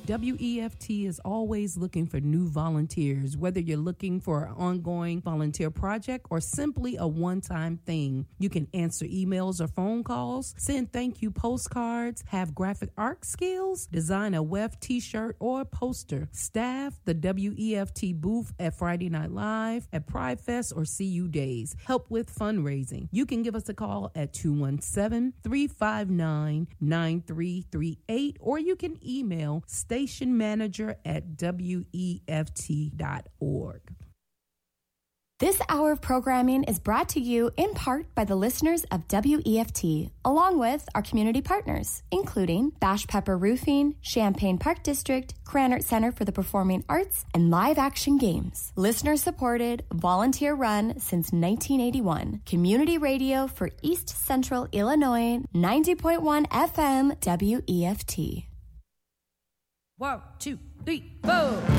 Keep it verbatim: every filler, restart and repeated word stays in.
W E F T is always looking for new volunteers, whether you're looking for an ongoing volunteer project or simply a one-time thing. You can answer emails or phone calls, send thank you postcards, have graphic art skills, design a web t-shirt or poster, staff the W E F T booth at Friday Night Live, at Pride Fest or C U Days, help with fundraising. You can give us a call at two one seven, three five nine, nine three three eight or you can email station manager at W E F T dot org. This hour of programming is brought to you in part by the listeners of W E F T, along with our community partners, including Bash Pepper Roofing, Champaign Park District, Krannert Center for the Performing Arts, and Live Action Games. Listener-supported, volunteer-run since nineteen eighty-one. Community radio for East Central Illinois, ninety point one F M W E F T. One, two, three, four.